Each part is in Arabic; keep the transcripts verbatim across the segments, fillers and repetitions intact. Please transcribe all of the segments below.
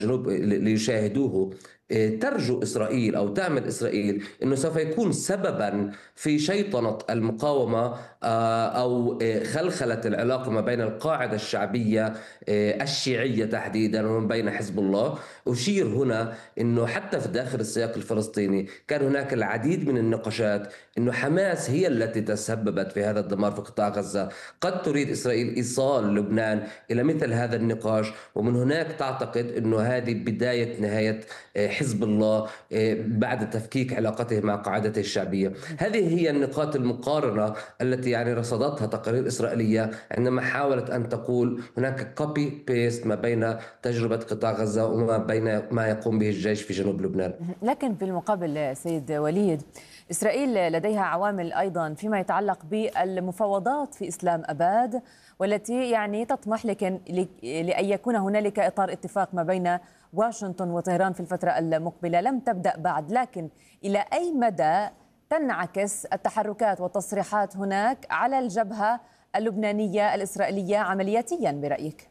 الجنوب ليشاهدوه. ترجو إسرائيل أو تعمل إسرائيل أنه سوف يكون سببا في شيطنة المقاومة، آه، أو آه، خلخلة العلاقة ما بين القاعدة الشعبية آه، الشيعية تحديدا وما بين حزب الله. أشير هنا أنه حتى في داخل السياق الفلسطيني كان هناك العديد من النقاشات أنه حماس هي التي تسببت في هذا الدمار في قطاع غزة. قد تريد إسرائيل إيصال لبنان إلى مثل هذا النقاش، ومن هناك تعتقد أنه هذه بداية نهاية آه، حزب الله آه، بعد تفكيك علاقته مع قاعدته الشعبية. هذه هي النقاط المقارنة التي يعني رصدتها تقارير إسرائيلية عندما حاولت أن تقول هناك كوبي بيست ما بين تجربة قطاع غزة وما بين ما يقوم به الجيش في جنوب لبنان. لكن في المقابل سيد وليد، إسرائيل لديها عوامل أيضا فيما يتعلق بالمفاوضات في إسلام أباد، والتي يعني تطمح لكن لأن يكون هنالك إطار اتفاق ما بين واشنطن وطهران في الفترة المقبلة. لم تبدأ بعد، لكن إلى أي مدى تنعكس التحركات والتصريحات هناك على الجبهة اللبنانية الإسرائيلية عملياتيا برأيك؟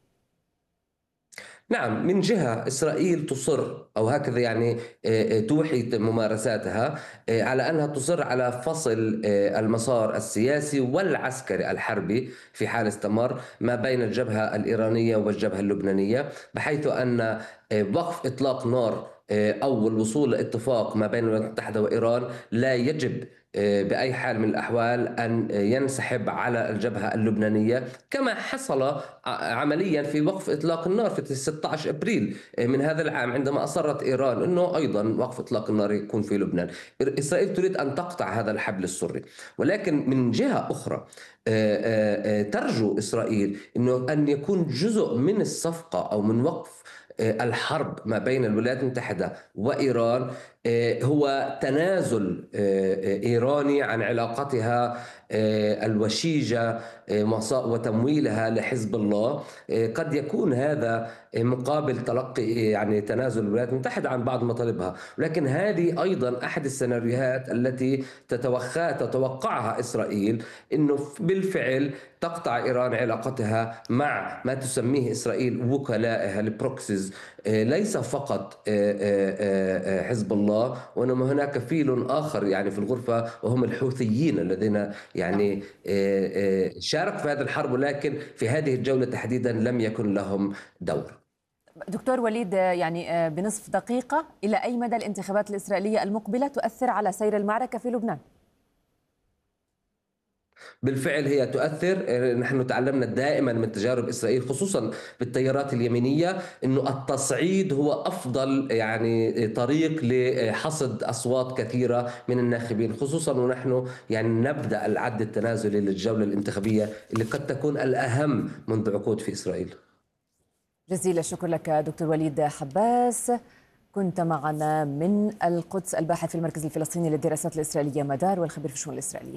نعم، من جهة إسرائيل تصر أو هكذا يعني آه، آه، توحي ممارساتها آه، على أنها تصر على فصل آه، المسار السياسي والعسكري الحربي في حال استمر ما بين الجبهة الإيرانية والجبهة اللبنانية، بحيث أن آه، وقف إطلاق نار آه، أو الوصول لاتفاق ما بين الولايات المتحدة وإيران لا يجب آه، بأي حال من الأحوال أن ينسحب على الجبهة اللبنانية، كما حصل ع- عمليا في وقف إطلاق النار في ستة عشر أبريل آه، من هذا العام، عندما أصرت إيران أنه أيضا وقف إطلاق النار يكون في لبنان. إسرائيل تريد أن تقطع هذا الحبل السري، ولكن من جهة أخرى آه، آه، آه، ترجو إسرائيل أنه أن يكون جزء من الصفقة أو من وقف آه، الحرب ما بين الولايات المتحدة وإيران آه، هو تنازل آه، آه، إيراني عن علاقتها آه، الوشيجة آه، مصا- وتمويلها لحزب الله. آه، قد يكون هذا آه، مقابل تلقي آه، يعني تنازل الولايات المتحدة عن بعض مطالبها، ولكن هذه أيضا أحد السيناريوهات التي تتوخى تتوقعها إسرائيل، أنه بالفعل تقطع إيران علاقتها مع ما تسميه إسرائيل وكلائها البروكسيز، آه، ليس فقط آه، آه، آه، آه، حزب الله، وإنما هناك فيل آخر يعني في الغرفة، وهم الحوثيين الذين نعم. يعني آه، آه، شاركوا في هذه الحرب، ولكن في هذه الجولة تحديدا لم يكن لهم دور. دكتور وليد، يعني بنصف دقيقة، إلى أي مدى الانتخابات الإسرائيلية المقبلة تؤثر على سير المعركة في لبنان؟ بالفعل هي تؤثر. نحن تعلمنا دائما من تجارب إسرائيل خصوصا بالتيارات اليمينية أنه التصعيد هو أفضل يعني طريق لحصد أصوات كثيرة من الناخبين، خصوصا ونحن يعني نبدأ العد التنازلي للجولة الانتخابية اللي قد تكون الأهم منذ عقود في إسرائيل. جزيل الشكر لك دكتور وليد حباس، كنت معنا من القدس، الباحث في المركز الفلسطيني للدراسات الإسرائيلية مدار والخبير في الشؤون الإسرائيلية.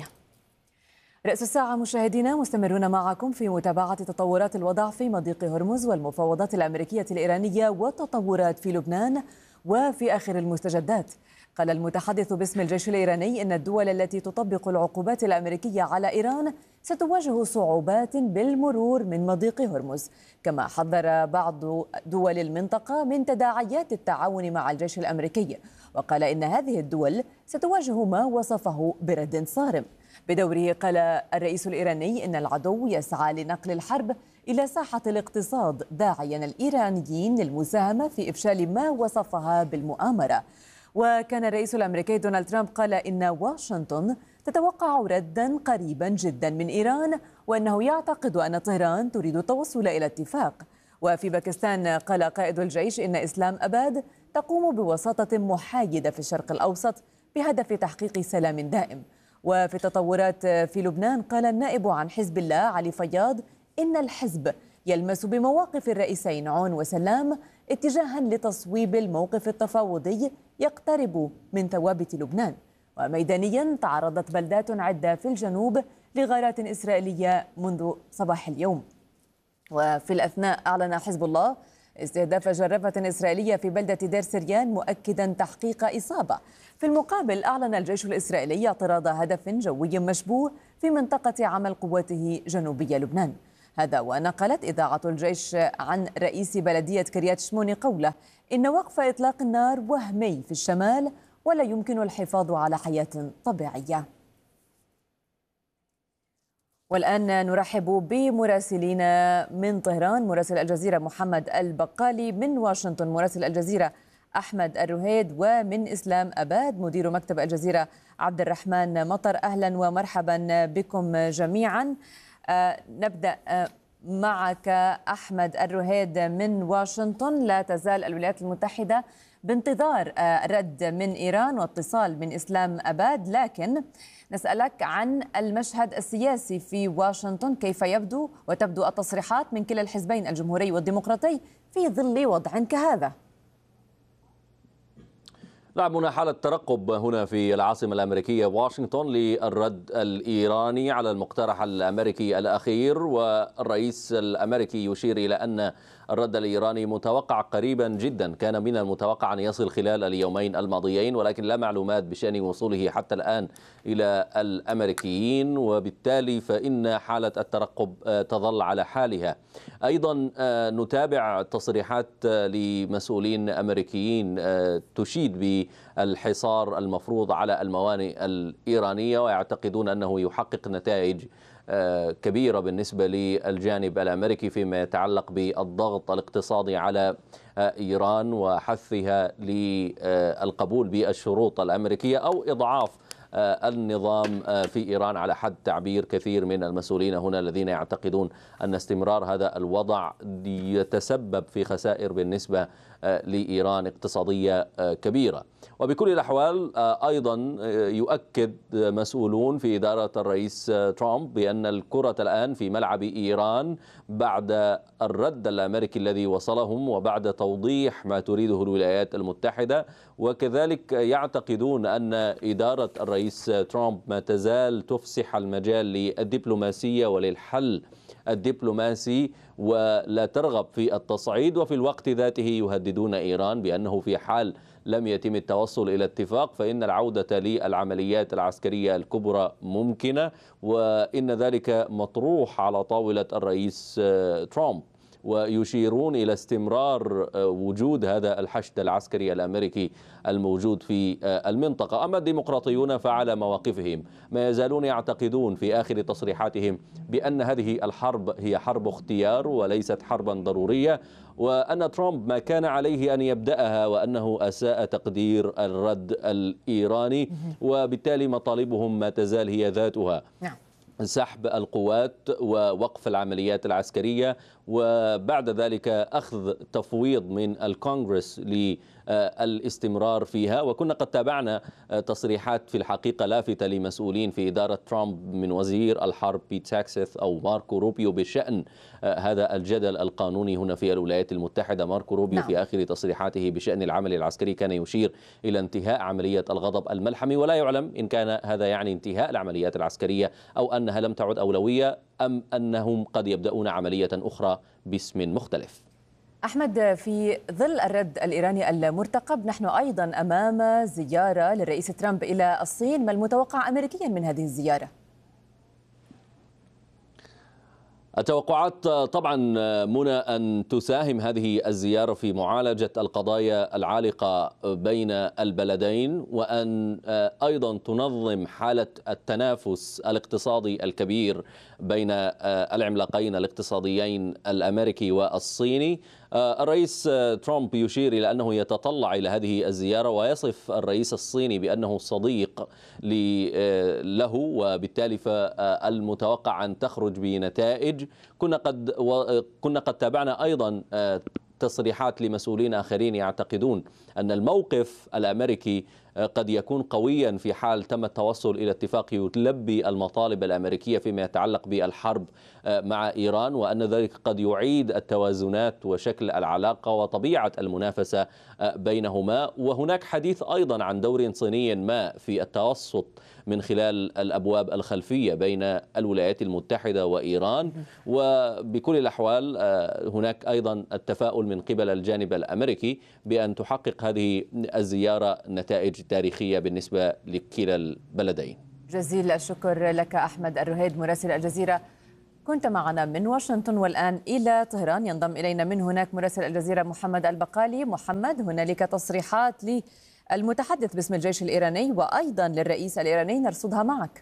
رأس الساعة مشاهدينا، مستمرون معكم في متابعة تطورات الوضع في مضيق هرمز والمفاوضات الأمريكية الإيرانية والتطورات في لبنان. وفي آخر المستجدات، قال المتحدث باسم الجيش الإيراني إن الدول التي تطبق العقوبات الأمريكية على إيران ستواجه صعوبات بالمرور من مضيق هرمز، كما حذر بعض دول المنطقة من تداعيات التعاون مع الجيش الأمريكي، وقال إن هذه الدول ستواجه ما وصفه برد صارم. بدوره قال الرئيس الإيراني إن العدو يسعى لنقل الحرب إلى ساحة الاقتصاد، داعيا الإيرانيين للمساهمة في إفشال ما وصفها بالمؤامرة. وكان الرئيس الأمريكي دونالد ترامب قال إن واشنطن تتوقع ردا قريبا جدا من إيران، وأنه يعتقد أن طهران تريد التوصل إلى اتفاق. وفي باكستان قال قائد الجيش إن إسلام أباد تقوم بوساطة محايدة في الشرق الأوسط بهدف تحقيق سلام دائم. وفي التطورات في لبنان، قال النائب عن حزب الله علي فياض إن الحزب يلمس بمواقف الرئيسين عون وسلام اتجاها لتصويب الموقف التفاوضي يقترب من ثوابت لبنان. وميدانيا، تعرضت بلدات عدة في الجنوب لغارات إسرائيلية منذ صباح اليوم. وفي الأثناء، أعلن حزب الله استهداف جرافة إسرائيلية في بلدة دير سريان، مؤكدا تحقيق إصابة. في المقابل، أعلن الجيش الإسرائيلي اعتراض هدف جوي مشبوه في منطقة عمل قوته جنوبي لبنان. هذا ونقلت إذاعة الجيش عن رئيس بلدية كريات شموني قوله إن وقف إطلاق النار وهمي في الشمال ولا يمكن الحفاظ على حياة طبيعية. والآن نرحب بمراسلينا من طهران، مراسل الجزيرة محمد البقالي، من واشنطن مراسل الجزيرة أحمد الرهيد، ومن إسلام أباد مدير مكتب الجزيرة عبد الرحمن مطر. أهلا ومرحبا بكم جميعا. آه نبدأ آه معك أحمد الرهيد من واشنطن. لا تزال الولايات المتحدة بانتظار آه رد من إيران واتصال من إسلام أباد، لكن نسألك عن المشهد السياسي في واشنطن، كيف يبدو وتبدو التصريحات من كلا الحزبين الجمهوري والديمقراطي في ظل وضع كهذا؟ نعم، هنا حالة ترقب هنا في العاصمة الأمريكية واشنطن للرد الإيراني على المقترح الأمريكي الأخير، والرئيس الأمريكي يشير إلى أن الرد الإيراني متوقع قريبا جدا، كان من المتوقع أن يصل خلال اليومين الماضيين، ولكن لا معلومات بشأن وصوله حتى الآن إلى الأمريكيين، وبالتالي فإن حالة الترقب تظل على حالها. أيضا نتابع تصريحات لمسؤولين أمريكيين تشيد بالحصار المفروض على الموانئ الإيرانية، ويعتقدون أنه يحقق نتائج كبيرة بالنسبة للجانب الأمريكي فيما يتعلق بالضغط الاقتصادي على إيران وحثها للقبول بالشروط الأمريكية أو إضعاف النظام في إيران، على حد تعبير كثير من المسؤولين هنا الذين يعتقدون أن استمرار هذا الوضع يتسبب في خسائر بالنسبة لإيران اقتصادية كبيرة. وبكل الأحوال أيضا يؤكد مسؤولون في إدارة الرئيس ترامب بأن الكرة الآن في ملعب إيران بعد الرد الأمريكي الذي وصلهم وبعد توضيح ما تريده الولايات المتحدة، وكذلك يعتقدون أن إدارة الرئيس ترامب ما تزال تفسح المجال للدبلوماسية وللحل الدبلوماسي ولا ترغب في التصعيد، وفي الوقت ذاته يهددون إيران بأنه في حال لم يتم التوصل إلى اتفاق فإن العودة للعمليات العسكرية الكبرى ممكنة، وإن ذلك مطروح على طاولة الرئيس ترامب، ويشيرون إلى استمرار وجود هذا الحشد العسكري الأمريكي الموجود في المنطقة. أما الديمقراطيون فعلى مواقفهم ما يزالون يعتقدون في آخر تصريحاتهم بأن هذه الحرب هي حرب اختيار وليست حربا ضرورية، وأن ترامب ما كان عليه أن يبدأها وأنه أساء تقدير الرد الإيراني، وبالتالي مطالبهم ما تزال هي ذاتها: سحب القوات ووقف العمليات العسكرية، وبعد ذلك أخذ تفويض من الكونغرس للاستمرار فيها. وكنا قد تابعنا تصريحات في الحقيقة لافتة لمسؤولين في إدارة ترامب من وزير الحرب بيت هيكسيت أو ماركو روبيو بشأن هذا الجدل القانوني هنا في الولايات المتحدة. ماركو روبيو نعم. في آخر تصريحاته بشأن العمل العسكري كان يشير إلى انتهاء عملية الغضب الملحمي، ولا يعلم إن كان هذا يعني انتهاء العمليات العسكرية أو أنها لم تعد أولوية أم أنهم قد يبدأون عملية أخرى باسم مختلف. أحمد، في ظل الرد الإيراني المرتقب نحن أيضا أمام زيارة للرئيس ترامب إلى الصين، ما المتوقع أمريكيا من هذه الزيارة؟ التوقعات طبعا منى أن تساهم هذه الزيارة في معالجة القضايا العالقة بين البلدين، وأن أيضا تنظم حالة التنافس الاقتصادي الكبير بين العملاقين الاقتصاديين الأمريكي والصيني. الرئيس ترامب يشير إلى أنه يتطلع إلى هذه الزيارة ويصف الرئيس الصيني بأنه صديق له، وبالتالي فالمتوقع أن تخرج بنتائج. كنا قد كنا قد تابعنا أيضا تصريحات لمسؤولين آخرين يعتقدون أن الموقف الأمريكي قد يكون قويا في حال تم التوصل إلى اتفاق يلبي المطالب الأمريكية فيما يتعلق بالحرب مع إيران، وأن ذلك قد يعيد التوازنات وشكل العلاقة وطبيعة المنافسة بينهما. وهناك حديث أيضا عن دور صيني ما في التوسط من خلال الأبواب الخلفية بين الولايات المتحدة وإيران. وبكل الأحوال هناك أيضا التفاؤل من قبل الجانب الأمريكي بأن تحقق هذه الزيارة نتائج تاريخية بالنسبة لكلا البلدين. جزيل الشكر لك أحمد الرهيد مراسل الجزيرة كنت معنا من واشنطن، والآن إلى طهران ينضم إلينا من هناك مراسل الجزيرة محمد البقالي. محمد، هنالك تصريحات للمتحدث باسم الجيش الإيراني وأيضا للرئيس الإيراني، نرصدها معك.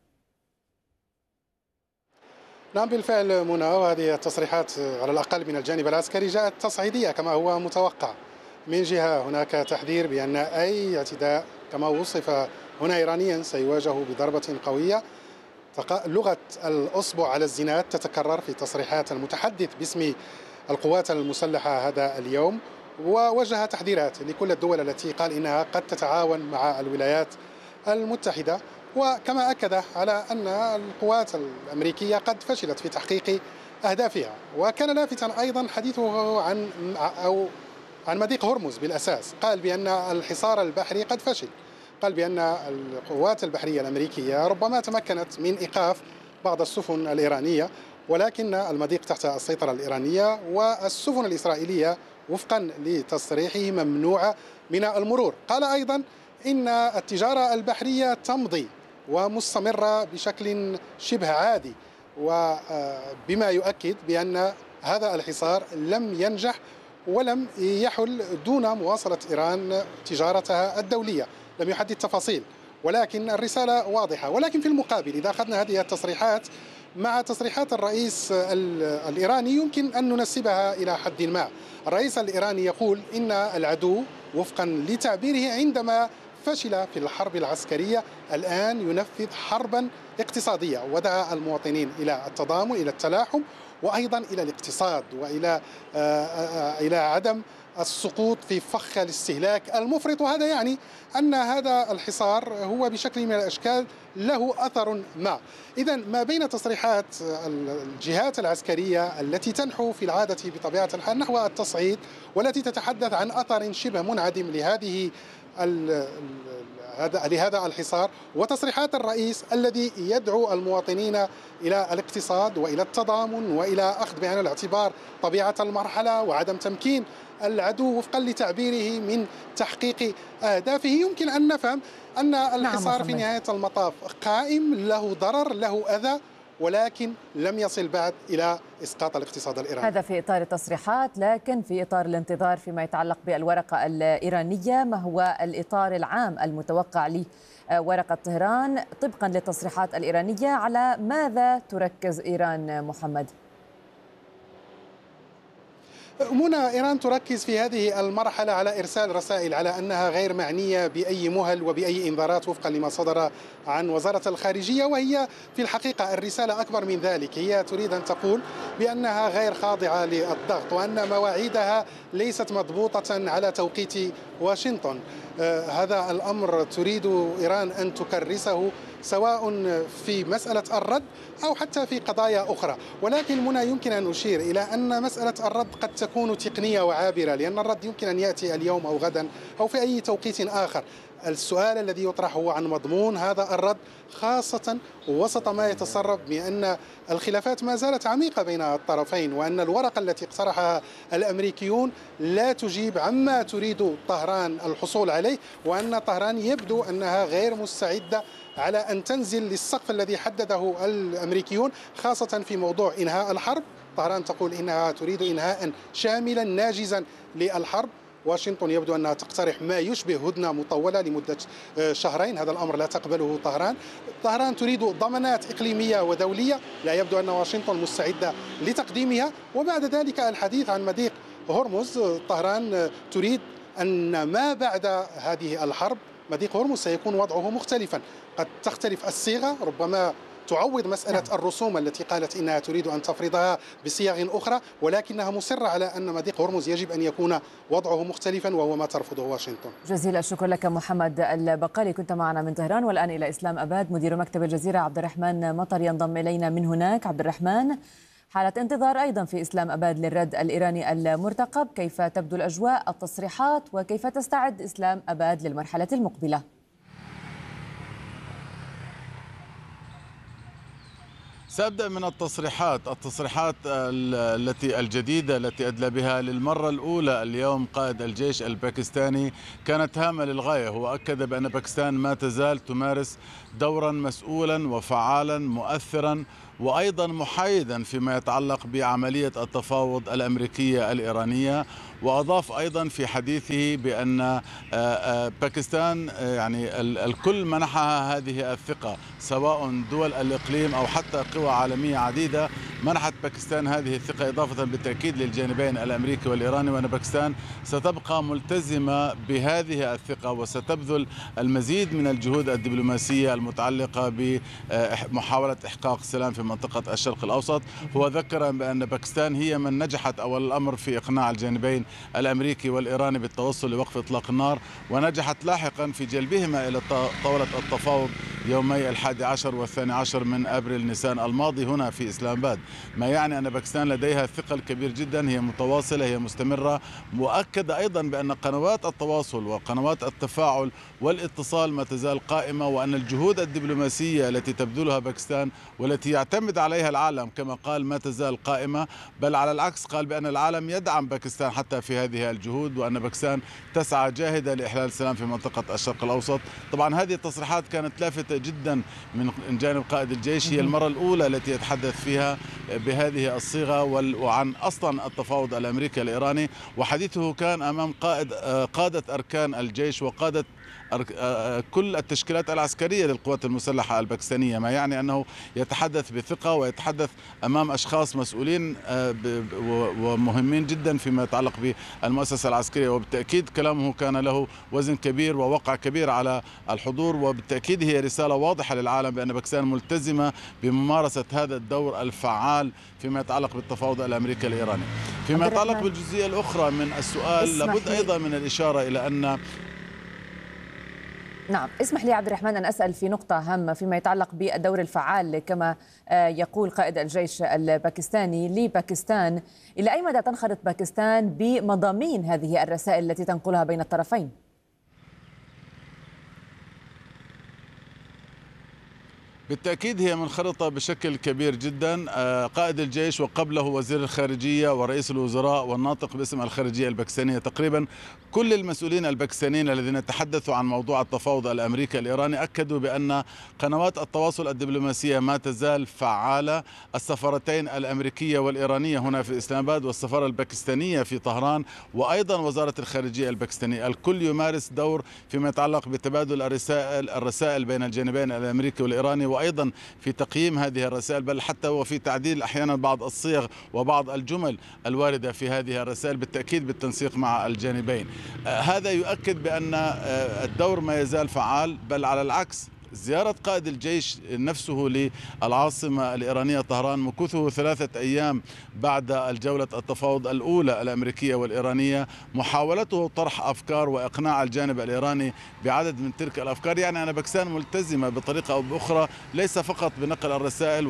نعم بالفعل منى، وهذه التصريحات على الأقل من الجانب العسكري جاءت تصعيدية كما هو متوقع. من جهة هناك تحذير بأن أي اعتداء كما وصف هنا إيرانيا سيواجه بضربة قوية. لغة الأصبع على الزناد تتكرر في تصريحات المتحدث باسم القوات المسلحة هذا اليوم، ووجه تحذيرات لكل الدول التي قال إنها قد تتعاون مع الولايات المتحدة، وكما أكد على أن القوات الأمريكية قد فشلت في تحقيق أهدافها. وكان لافتاً أيضا حديثه عن أو عن مضيق هرمز بالأساس، قال بأن الحصار البحري قد فشل، قال بأن القوات البحرية الأمريكية ربما تمكنت من إيقاف بعض السفن الإيرانية، ولكن المضيق تحت السيطرة الإيرانية، والسفن الإسرائيلية وفقا لتصريحه ممنوعة من المرور. قال أيضا إن التجارة البحرية تمضي ومستمرة بشكل شبه عادي، وبما يؤكد بأن هذا الحصار لم ينجح ولم يحل دون مواصلة إيران تجارتها الدولية. لم يحدد تفاصيل، ولكن الرسالة واضحة. ولكن في المقابل إذا أخذنا هذه التصريحات مع تصريحات الرئيس الإيراني يمكن أن ننسبها إلى حد ما. الرئيس الإيراني يقول إن العدو وفقا لتعبيره عندما فشل في الحرب العسكرية الآن ينفذ حربا اقتصادية، ودعا المواطنين إلى التضامن، إلى التلاحم، وأيضا إلى الاقتصاد، وإلى إلى عدم السقوط في فخ الاستهلاك المفرط. وهذا يعني أن هذا الحصار هو بشكل من الأشكال له أثر ما. إذن ما بين تصريحات الجهات العسكرية التي تنحو في العادة بطبيعة الحال نحو التصعيد، والتي تتحدث عن أثر شبه منعدم لهذه لهذا الحصار، وتصريحات الرئيس الذي يدعو المواطنين إلى الاقتصاد وإلى التضامن وإلى أخذ بعين الاعتبار طبيعة المرحلة وعدم تمكين العدو وفقا لتعبيره من تحقيق أهدافه، يمكن أن نفهم أن الحصار نعم في نهاية المطاف قائم، له ضرر، له أذى، ولكن لم يصل بعد إلى إسقاط الاقتصاد الإيراني. هذا في إطار التصريحات، لكن في إطار الانتظار فيما يتعلق بالورقة الإيرانية، ما هو الإطار العام المتوقع لورقة طهران طبقا للتصريحات الإيرانية؟ على ماذا تركز إيران محمد؟ منى، إيران تركز في هذه المرحلة على إرسال رسائل على أنها غير معنية بأي مهل وبأي إنذارات وفقا لما صدر عن وزارة الخارجية، وهي في الحقيقة الرسالة أكبر من ذلك. هي تريد أن تقول بأنها غير خاضعة للضغط، وأن مواعيدها ليست مضبوطة على توقيت واشنطن. آه هذا الأمر تريد إيران أن تكرسه سواء في مسألة الرد أو حتى في قضايا أخرى. ولكن منى يمكن أن أشير إلى أن مسألة الرد قد تكون تقنية وعابرة، لأن الرد يمكن أن يأتي اليوم أو غدا أو في أي توقيت آخر. السؤال الذي يطرح هو عن مضمون هذا الرد، خاصة وسط ما يتسرب بأن الخلافات ما زالت عميقة بين الطرفين، وأن الورقة التي اقترحها الأمريكيون لا تجيب عما تريد طهران الحصول عليه، وأن طهران يبدو أنها غير مستعدة على أن تنزل للسقف الذي حدده الأمريكيون، خاصة في موضوع إنهاء الحرب. طهران تقول إنها تريد إنهاء شاملا ناجزا للحرب. واشنطن يبدو أنها تقترح ما يشبه هدنة مطولة لمدة شهرين، هذا الأمر لا تقبله طهران. طهران تريد ضمانات إقليمية ودولية، لا يبدو أن واشنطن مستعدة لتقديمها. وبعد ذلك الحديث عن مضيق هرمز، طهران تريد أن ما بعد هذه الحرب مضيق هرمز سيكون وضعه مختلفا، قد تختلف الصيغة، ربما تعوض مسألة الرسوم التي قالت إنها تريد أن تفرضها بصيغ أخرى، ولكنها مصرة على أن مضيق هرمز يجب أن يكون وضعه مختلفا، وهو ما ترفضه واشنطن. جزيل الشكر لك محمد البقالي، كنت معنا من طهران. والآن إلى إسلام أباد، مدير مكتب الجزيرة عبد الرحمن مطر ينضم إلينا من هناك. عبد الرحمن، حالة انتظار أيضا في إسلام أباد للرد الإيراني المرتقب، كيف تبدو الأجواء، التصريحات، وكيف تستعد إسلام أباد للمرحلة المقبلة؟ سأبدأ من التصريحات التصريحات التي الجديدة التي أدلى بها للمرة الأولى اليوم قائد الجيش الباكستاني كانت هامة للغاية. هو أكد بأن باكستان ما تزال تمارس دورا مسؤولا وفعالا مؤثرا وأيضا محايدا فيما يتعلق بعملية التفاوض الأمريكية الإيرانية. وأضاف أيضا في حديثه بأن باكستان يعني الكل منحها هذه الثقة، سواء دول الإقليم أو حتى قوى عالمية عديدة منحت باكستان هذه الثقة، إضافة بالتأكيد للجانبين الأمريكي والإيراني، وأن باكستان ستبقى ملتزمة بهذه الثقة وستبذل المزيد من الجهود الدبلوماسية المتعلقة بمحاولة إحقاق السلام في منطقة الشرق الأوسط. هو ذكر بأن باكستان هي من نجحت أول الأمر في إقناع الجانبين الأمريكي والإيراني بالتوصل لوقف إطلاق النار، ونجحت لاحقا في جلبهما إلى طاولة التفاوض يومي الحادي عشر والثاني عشر من أبريل نيسان الماضي هنا في إسلام آباد، ما يعني أن باكستان لديها ثقل كبير جدا، هي متواصلة، هي مستمرة. مؤكد أيضا بأن قنوات التواصل وقنوات التفاعل والاتصال ما تزال قائمة، وأن الجهود الدبلوماسية التي تبذلها باكستان والتي يعتمد عليها العالم كما قال ما تزال قائمة، بل على العكس قال بأن العالم يدعم باكستان حتى في هذه الجهود، وأن باكستان تسعى جاهدة لإحلال السلام في منطقة الشرق الأوسط. طبعا هذه التصريحات كانت لافتة جدا من جانب قائد الجيش، هي المرة الأولى التي يتحدث فيها بهذه الصيغة وعن أصلا التفاوض الأمريكي الإيراني، وحديثه كان أمام قائد قادة أركان الجيش وقادة كل التشكيلات العسكرية للقوات المسلحة الباكستانية، ما يعني أنه يتحدث بثقة ويتحدث أمام أشخاص مسؤولين ومهمين جدا فيما يتعلق بالمؤسسة العسكرية، وبالتأكيد كلامه كان له وزن كبير ووقع كبير على الحضور، وبالتأكيد هي رسالة واضحة للعالم بأن باكستان ملتزمة بممارسة هذا الدور الفعال فيما يتعلق بالتفاوض الأمريكي الإيراني. فيما يتعلق بالجزئية الأخرى من السؤال لابد أيضا من الإشارة إلى أن نعم، اسمح لي عبد الرحمن أن أسأل في نقطة هامة فيما يتعلق بالدور الفعال كما يقول قائد الجيش الباكستاني لباكستان. إلى أي مدى تنخرط باكستان بمضامين هذه الرسائل التي تنقلها بين الطرفين؟ بالتأكيد هي منخرطة بشكل كبير جدا. قائد الجيش وقبله وزير الخارجية ورئيس الوزراء والناطق باسم الخارجية الباكستانية، تقريبا كل المسؤولين الباكستانيين الذين تحدثوا عن موضوع التفاوض الأمريكي الإيراني أكدوا بأن قنوات التواصل الدبلوماسية ما تزال فعالة. السفارتين الأمريكية والإيرانية هنا في إسلام آباد والسفارة الباكستانية في طهران وأيضا وزارة الخارجية الباكستانية، الكل يمارس دور فيما يتعلق بتبادل الرسائل الرسائل بين الجانبين الأمريكي والإيراني، وأيضا في تقييم هذه الرسائل، بل حتى وفي تعديل أحيانا بعض الصيغ وبعض الجمل الواردة في هذه الرسائل، بالتأكيد بالتنسيق مع الجانبين. هذا يؤكد بأن الدور ما يزال فعال، بل على العكس زيارة قائد الجيش نفسه للعاصمة الإيرانية طهران، مكوثه ثلاثة أيام بعد الجولة التفاوض الأولى الأمريكية والإيرانية، محاولته طرح أفكار وإقناع الجانب الإيراني بعدد من تلك الأفكار، يعني أن باكستان ملتزمة بطريقة أو بأخرى ليس فقط بنقل الرسائل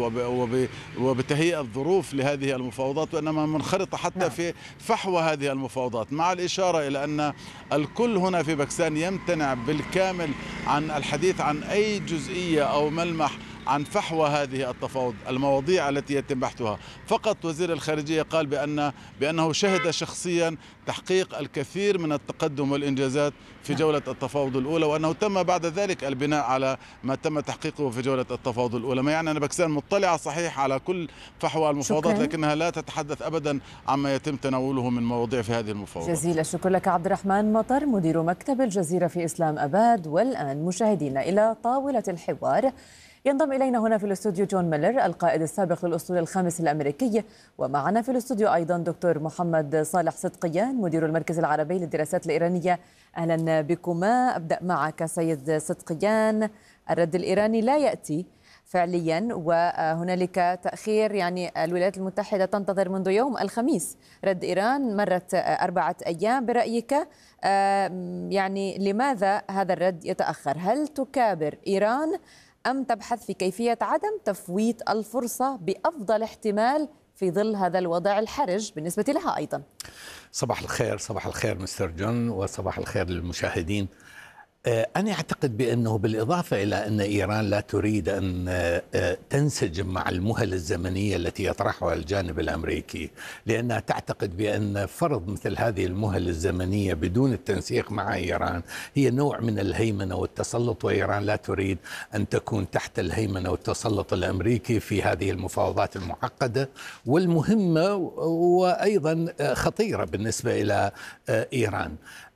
وبتهيئة الظروف لهذه المفاوضات، وإنما منخرطة حتى في فحوى هذه المفاوضات، مع الإشارة إلى أن الكل هنا في باكستان يمتنع بالكامل عن الحديث عن أي جزئية أو ملمح عن فحوى هذه التفاوض، المواضيع التي يتم بحثها. فقط وزير الخارجية قال بأن بأنه شهد شخصيا تحقيق الكثير من التقدم والإنجازات في جولة التفاوض الأولى، وأنه تم بعد ذلك البناء على ما تم تحقيقه في جولة التفاوض الأولى، ما يعني أن باكستان مطلعة صحيح على كل فحوى المفاوضات، لكنها لا تتحدث أبدا عما يتم تناوله من مواضيع في هذه المفاوضات. جزيل الشكر لك عبد الرحمن مطر مدير مكتب الجزيرة في إسلام آباد. والآن مشاهدينا إلى طاولة الحوار. ينضم إلينا هنا في الاستوديو جون ميلر القائد السابق للأسطول الخامس الأمريكي، ومعنا في الاستوديو أيضا دكتور محمد صالح صدقيان مدير المركز العربي للدراسات الإيرانية. أهلا بكما. أبدأ معك سيد صدقيان. الرد الإيراني لا يأتي فعليا وهنالك تأخير، يعني الولايات المتحدة تنتظر منذ يوم الخميس رد إيران، مرت أربعة أيام. برأيك يعني لماذا هذا الرد يتأخر؟ هل تكابر إيران أم تبحث في كيفية عدم تفويت الفرصة بأفضل احتمال في ظل هذا الوضع الحرج بالنسبة لها أيضا؟ صباح الخير. صباح الخير مستر جون، وصباح الخير للمشاهدين. أنا أعتقد بأنه بالإضافة إلى أن إيران لا تريد أن تنسجم مع المهل الزمنية التي يطرحها الجانب الأمريكي، لأنها تعتقد بأن فرض مثل هذه المهل الزمنية بدون التنسيق مع إيران هي نوع من الهيمنة والتسلط، وإيران لا تريد أن تكون تحت الهيمنة والتسلط الأمريكي في هذه المفاوضات المعقدة والمهمة وأيضا خطيرة بالنسبة إلى إيران.